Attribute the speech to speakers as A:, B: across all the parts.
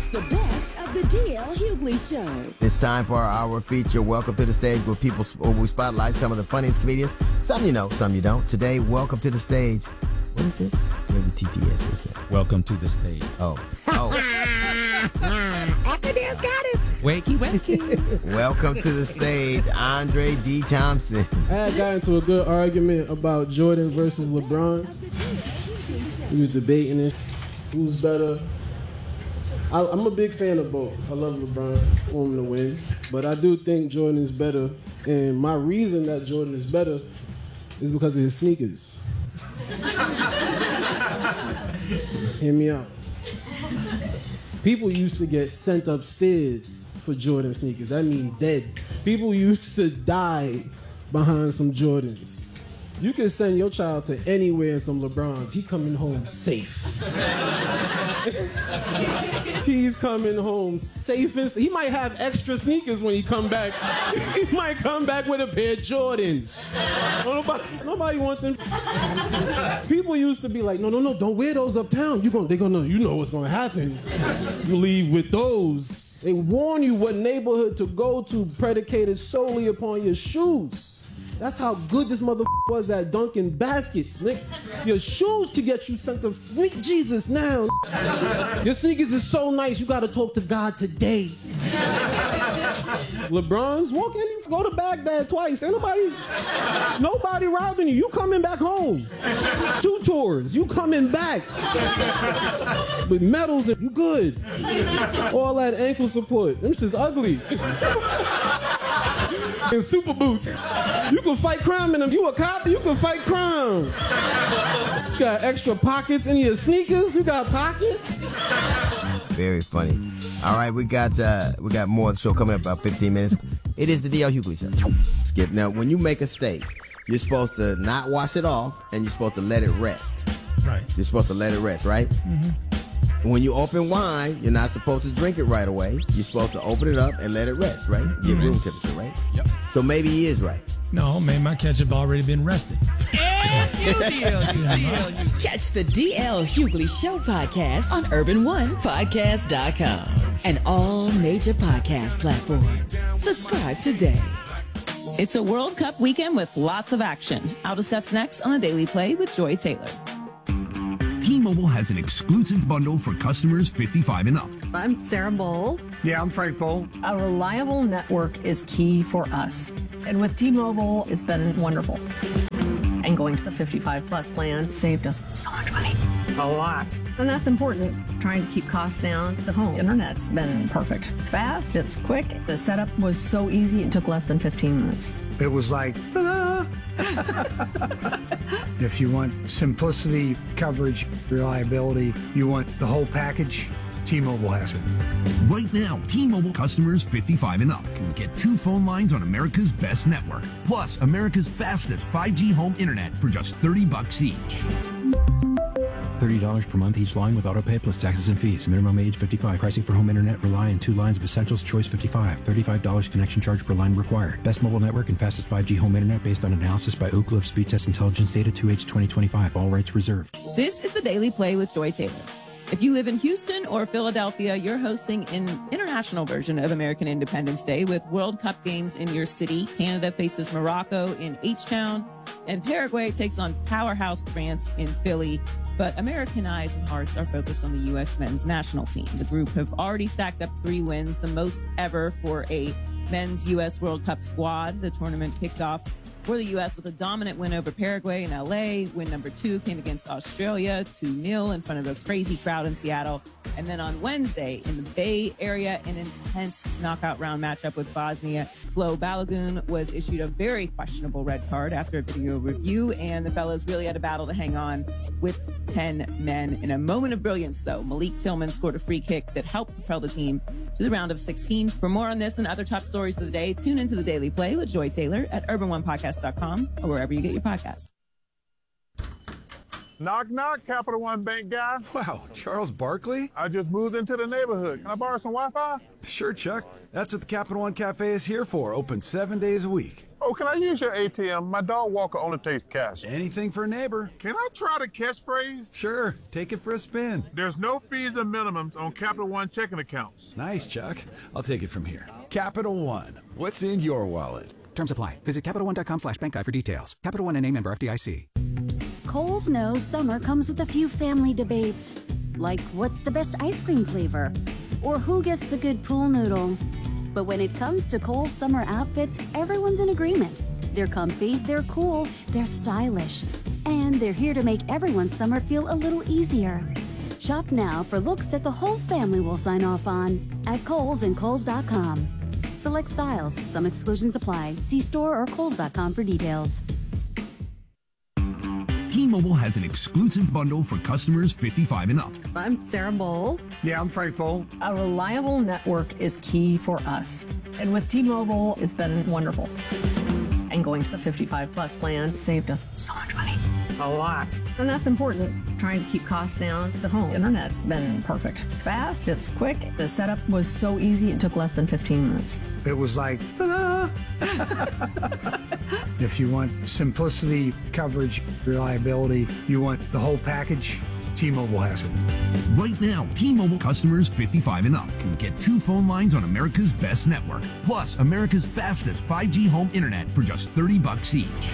A: the best of the DL Hughley Show.
B: It's time for our hour feature, Welcome to the Stage, where we spotlight some of the funniest comedians. Some you know, some you don't. Today, welcome to the stage. What is this? Maybe TTS, what's that?
C: Welcome to the stage.
B: Oh.
D: Academics got it.
E: Wakey.
B: Welcome to the stage, Andre D. Thompson.
E: I got into a good argument about Jordan versus LeBron. We was debating it. Who's better? I'm a big fan of both. I love LeBron. I want him to win. But I do think Jordan is better. And my reason that Jordan is better is because of his sneakers. Hear me out. People used to get sent upstairs for Jordan sneakers. That means dead. People used to die behind some Jordans. You can send your child to anywhere in some LeBrons. He coming home safe. He's coming home safe. He might have extra sneakers when he come back. He might come back with a pair of Jordans. Nobody wants them. People used to be like, no, don't wear those uptown. You know what's gonna happen. You leave with those. They warn you what neighborhood to go to, predicated solely upon your shoes. That's how good this mother was at dunking baskets. Your shoes could get you sent to meet Jesus now. Your sneakers is so nice, you gotta talk to God today. LeBron's walking, go to Baghdad twice. Ain't nobody robbing you. You coming back home. 2 tours, you coming back. With medals, you good. All that ankle support. Them shit's ugly. And super boots. You can fight crime in them. You a cop, you can fight crime. You got extra pockets in your sneakers. You got pockets.
B: Very funny. All right, we got more of the show coming up about 15 minutes. It is the DL Hughley Show. Skip. Now, when you make a steak, you're supposed to not wash it off, and you're supposed to let it rest.
C: Right.
B: You're supposed to let it rest, right? Mm-hmm. When you open wine, you're not supposed to drink it right away. You're supposed to open it up and let it rest, right? Get room temperature, right?
C: Yep.
B: So maybe he is right.
C: No, man, my ketchup already been rested.
A: Catch the DL Hughley Show podcast on UrbanOnePodcast.com and all major podcast platforms. Subscribe today.
F: It's a World Cup weekend with lots of action. I'll discuss next on The Daily Play with Joy Taylor.
G: T-Mobile has an exclusive bundle for customers 55 and up.
H: I'm Sarah Bowl.
I: Yeah, I'm Frank Bowl.
H: A reliable network is key for us. And with T-Mobile, it's been wonderful. And going to the 55 plus plan saved us so much money.
I: A lot.
H: And that's important. Trying to keep costs down. The home internet's been perfect. It's fast, it's quick. The setup was so easy, it took less than 15 minutes.
I: It was like, ta-da! If you want simplicity, coverage, reliability, you want the whole package, T-Mobile has it.
G: Right now, T-Mobile customers 55 and up can get 2 phone lines on America's best network, plus America's fastest 5G home internet for just $30 each.
J: $30 per month each line with autopay plus taxes and fees. Minimum age 55. Pricing for home internet rely on 2 lines of Essentials Choice 55. $35 connection charge per line required. Best mobile network and fastest 5G home internet based on analysis by Ookla of Speed Test Intelligence Data 2H 2025. All rights reserved.
F: This is The Daily Play with Joy Taylor. If you live in Houston or Philadelphia, you're hosting an international version of American Independence Day with World Cup games in your city. Canada faces Morocco in H-Town, and Paraguay takes on powerhouse France in Philly. But American eyes and hearts are focused on the U.S. men's national team. The group have already stacked up 3 wins, the most ever for a men's U.S. World Cup squad. The tournament kicked off for the U.S. with a dominant win over Paraguay in L.A. Win number 2 came against Australia, 2-0 in front of a crazy crowd in Seattle. And then on Wednesday in the Bay Area, an intense knockout round matchup with Bosnia. Flo Balogun was issued a very questionable red card after a video review, and the fellas really had a battle to hang on with 10 men. In a moment of brilliance, though, Malik Tillman scored a free kick that helped propel the team to the round of 16. For more on this and other top stories of the day, tune into The Daily Play with Joy Taylor at UrbanOnePodcast.com or wherever you get your podcasts.
D: Knock, knock, Capital One Bank guy.
K: Wow, Charles Barkley?
D: I just moved into the neighborhood. Can I borrow some Wi-Fi?
K: Sure, Chuck. That's what the Capital One Cafe is here for. Open 7 days a week.
D: Oh, can I use your ATM? My dog Walker only takes cash.
K: Anything for a neighbor.
D: Can I try the catchphrase?
K: Sure, take it for a spin.
D: There's no fees and minimums on Capital One checking accounts.
K: Nice, Chuck. I'll take it from here. Capital One. What's in your wallet?
L: Terms apply. Visit CapitalOne.com/bankguide for details. Capital One and a member FDIC.
M: Kohl's knows summer comes with a few family debates, like what's the best ice cream flavor, or who gets the good pool noodle. But when it comes to Kohl's summer outfits, everyone's in agreement. They're comfy, they're cool, they're stylish, and they're here to make everyone's summer feel a little easier. Shop now for looks that the whole family will sign off on at Kohl's and Kohl's.com. Select styles, some exclusions apply. See store or Kohl's.com for details.
G: T-Mobile has an exclusive bundle for customers 55 and up.
H: I'm Sarah Bowl.
I: Yeah, I'm Frank Bowl.
H: A reliable network is key for us. And with T-Mobile, it's been wonderful. And going to the 55 plus plan saved us so much money.
I: A lot.
H: And that's important. Trying to keep costs down. The home internet's been perfect. It's fast, it's quick. The setup was so easy, it took less than 15 minutes.
I: It was like, ta-da! If you want simplicity, coverage, reliability, you want the whole package, T-Mobile has it.
G: Right now, T-Mobile customers 55 and up can get 2 phone lines on America's best network, plus America's fastest 5G home internet for just $30 each.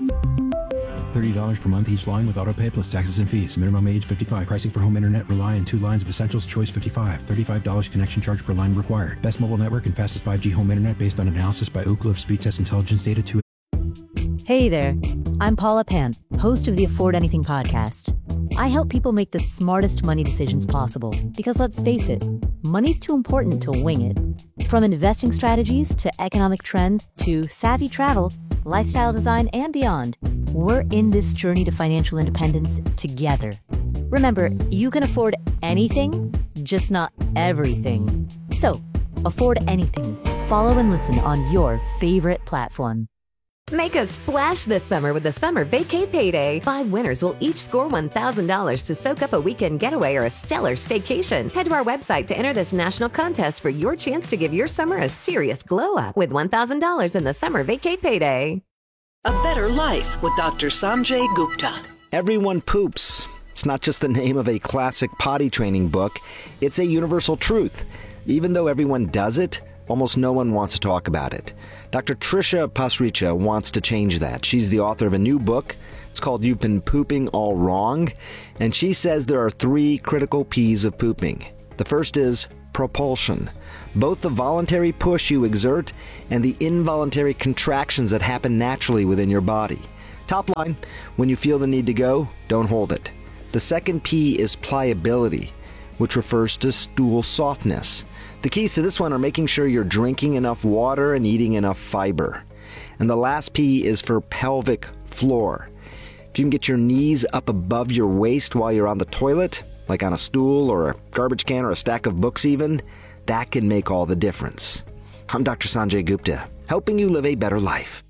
J: $30 per month each line with autopay plus taxes and fees. Minimum age 55. Pricing for home internet rely on 2 lines of Essentials Choice 55. $35 connection charge per line required. Best mobile network and fastest 5G home internet based on analysis by Ookla of Speed Test Intelligence data to.
N: Hey there, I'm Paula Pant, host of the Afford Anything podcast. I help people make the smartest money decisions possible because let's face it, money's too important to wing it. From investing strategies to economic trends to savvy travel, lifestyle design, and beyond, we're in this journey to financial independence together. Remember, you can afford anything, just not everything. So, afford anything. Follow and listen on your favorite platform.
O: Make a splash this summer with the Summer Vacay Payday. 5 winners will each score $1,000 to soak up a weekend getaway or a stellar staycation. Head to our website to enter this national contest for your chance to give your summer a serious glow up with $1,000 in the Summer Vacay Payday.
P: A Better Life with Dr. Sanjay Gupta.
Q: Everyone poops. It's not just the name of a classic potty training book. It's a universal truth. Even though everyone does it, almost no one wants to talk about it. Dr. Trisha Pasricha wants to change that. She's the author of a new book. It's called You've Been Pooping All Wrong. And she says there are 3 critical P's of pooping. The first is propulsion. Both the voluntary push you exert and the involuntary contractions that happen naturally within your body. Top line, when you feel the need to go, don't hold it. The second P is pliability, which refers to stool softness. The keys to this one are making sure you're drinking enough water and eating enough fiber. And the last P is for pelvic floor. If you can get your knees up above your waist while you're on the toilet, like on a stool or a garbage can or a stack of books even, that can make all the difference. I'm Dr. Sanjay Gupta, helping you live a better life.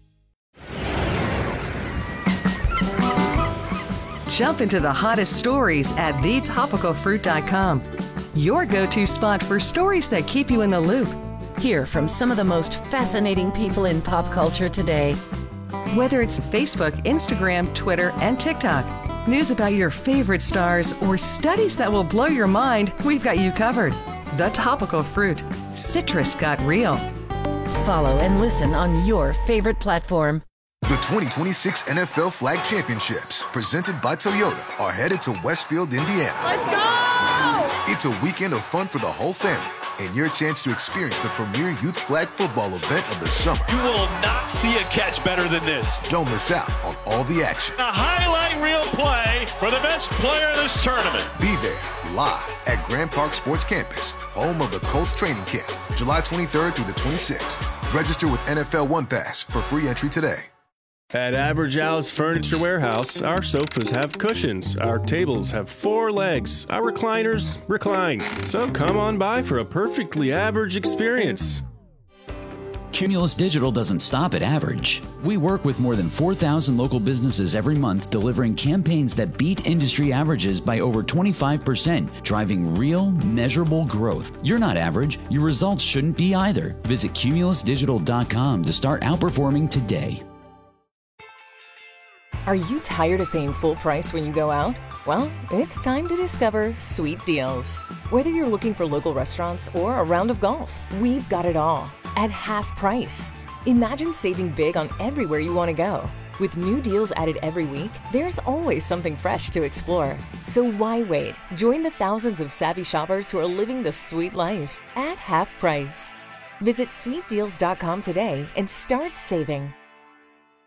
R: Jump into the hottest stories at thetopicalfruit.com. Your go-to spot for stories that keep you in the loop.
S: Hear from some of the most fascinating people in pop culture today.
R: Whether it's Facebook, Instagram, Twitter, and TikTok, news about your favorite stars, or studies that will blow your mind, we've got you covered. The Topical Fruit. Citrus got real.
S: Follow and listen on your favorite platform.
T: The 2026 NFL Flag Championships, presented by Toyota, are headed to Westfield, Indiana.
U: Let's go!
T: It's a weekend of fun for the whole family and your chance to experience the premier youth flag football event of the summer.
U: You will not see a catch better than this.
T: Don't miss out on all the action.
U: A highlight reel play for the best player in this tournament.
T: Be there live at Grand Park Sports Campus, home of the Colts training camp, July 23rd through the 26th. Register with NFL One Pass for free entry today.
V: At Average Al's Furniture Warehouse, our sofas have cushions, our tables have 4 legs, our recliners recline. So come on by for a perfectly average experience.
B: Cumulus Digital doesn't stop at average. We work with more than 4,000 local businesses every month, delivering campaigns that beat industry averages by over 25%, driving real, measurable growth. You're not average. Your results shouldn't be either. Visit cumulusdigital.com to start outperforming today.
E: Are you tired of paying full price when you go out? Well, it's time to discover Sweet Deals. Whether you're looking for local restaurants or a round of golf, we've got it all at half price. Imagine saving big on everywhere you want to go. With new deals added every week, there's always something fresh to explore. So why wait? Join the thousands of savvy shoppers who are living the sweet life at half price. Visit sweetdeals.com today and start saving.